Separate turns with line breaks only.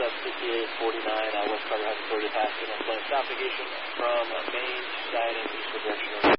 CTA 49, West Carter Heights, Florida, passing on South Navigation from Main, Skyheading eastward direction.